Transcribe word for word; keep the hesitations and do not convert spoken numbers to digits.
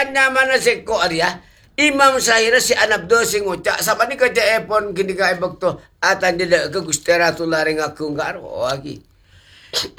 kanya mana si ko Arya. Imam Sahira si anak do sing ngucak sama ni kerja epon kini ka ebok to atan dia ke gustera tu laring aku ngaro lagi.